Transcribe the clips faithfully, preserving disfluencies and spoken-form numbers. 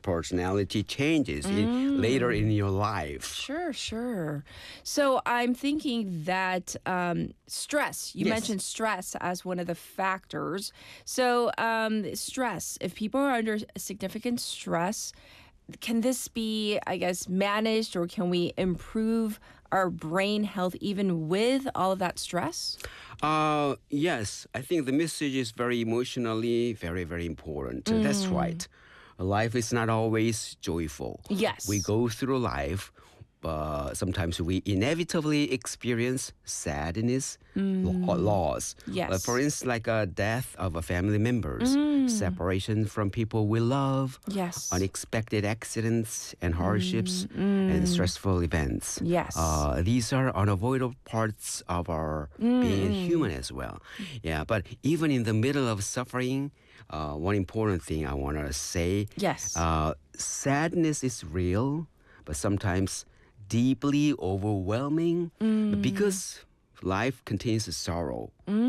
personality changes in, later in your life. Sure, sure. So I'm thinking that um, stress, you Yes. mentioned stress as one of the factors. So um, stress, if people are under significant stress, can this be, I guess, managed, or can we improve our brain health even with all of that stress? Uh, yes, I think the message is very emotionally very, very important. That's right. Life is not always joyful. Yes. We go through life, but sometimes we inevitably experience sadness, lo- loss. Yes. Uh, for instance, like a death of a family members, separation from people we love, Yes. unexpected accidents and hardships, and stressful events. Yes. Uh, these are unavoidable parts of our being human as well. Yeah, but even in the middle of suffering, uh, one important thing I want to say, Yes. uh, sadness is real, but sometimes deeply overwhelming. But because life contains sorrow,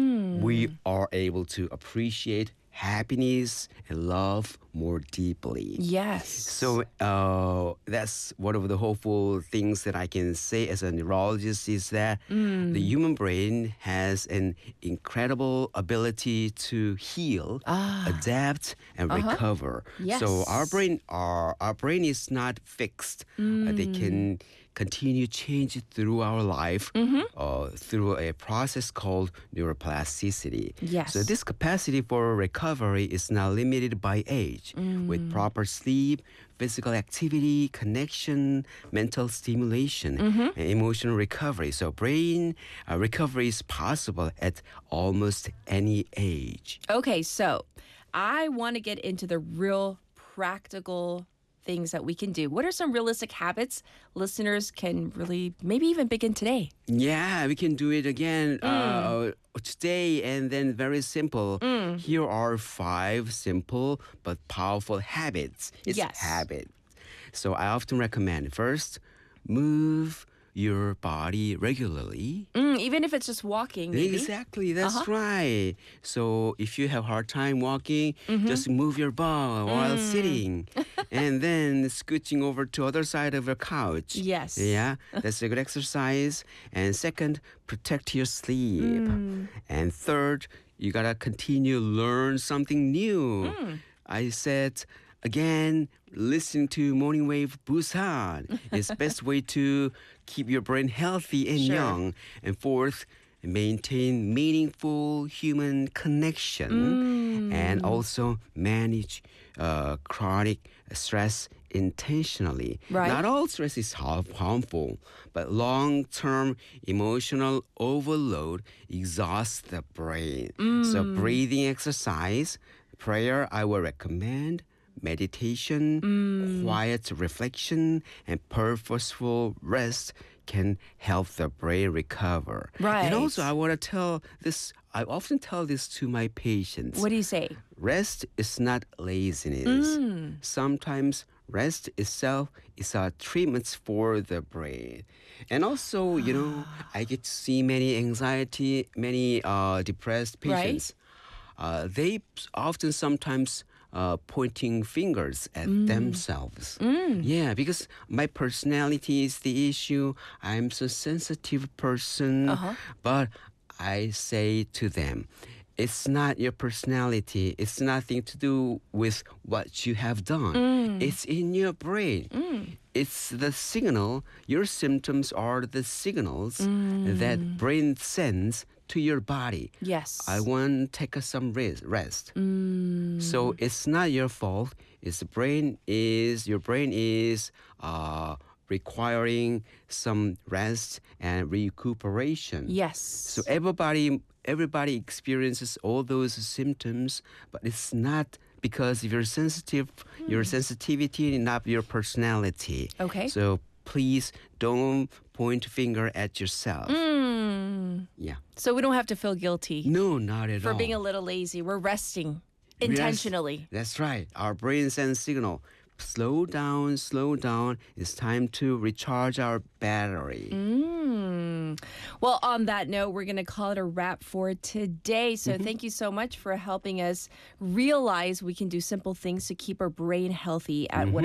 we are able to appreciate happiness and love more deeply. Yes. So uh, that's one of the hopeful things that I can say as a neurologist is that the human brain has an incredible ability to heal, adapt, and recover. Yes. So our brain, our, our brain is not fixed. Uh, they can continue change through our life uh, through a process called neuroplasticity. Yes. So this capacity for recovery is not limited by age. With proper sleep, physical activity, connection, mental stimulation, and emotional recovery. So brain uh, recovery is possible at almost any age. Okay, so I want to get into the real practical things that we can do. What are some realistic habits listeners can really maybe even begin today? Yeah, we can do it again uh, today, and then very simple. Here are five simple but powerful habits. It's Yes. habit. So I often recommend first, move your body regularly. Mm, even if it's just walking, maybe. Exactly, that's Uh-huh. right. So if you have hard time walking, just move your butt while sitting, and then scooching over to other side of your couch. Yes. Yeah, that's a good exercise. And second, protect your sleep. And third, you gotta continue learn something new. I said again, listening to Morning Wave Busan is best way to keep your brain healthy and Sure. young. And fourth, maintain meaningful human connection and also manage uh, chronic stress intentionally. Right. Not all stress is har- harmful, but long-term emotional overload exhausts the brain. So breathing exercise, prayer I will recommend, meditation, quiet reflection, and purposeful rest can help the brain recover. Right. And also, I want to tell this, I often tell this to my patients. What do you say? Rest is not laziness. Sometimes rest itself is a treatment for the brain. And also, you know, I get to see many anxiety, many uh, depressed Right. patients. Uh, they often sometimes uh, pointing fingers at themselves. Yeah, because my personality is the issue. I'm so sensitive person. But I say to them, it's not your personality. It's nothing to do with what you have done. It's in your brain. It's the signal. Your symptoms are the signals that brain sends to your body. Yes. I want to take some rest. rest. So it's not your fault. It's the brain is your brain is uh, requiring some rest and recuperation. Yes. So everybody everybody experiences all those symptoms, but it's not because you're sensitive, your sensitivity, not your personality. Okay. So please don't point finger at yourself. Yeah. So we don't have to feel guilty No, not at for all. being a little lazy. We're resting Yes, intentionally. that's right. Our brain sends signal. Slow down, slow down. It's time to recharge our battery. Mm. Well, on that note, we're going to call it a wrap for today. So thank you so much for helping us realize we can do simple things to keep our brain healthy at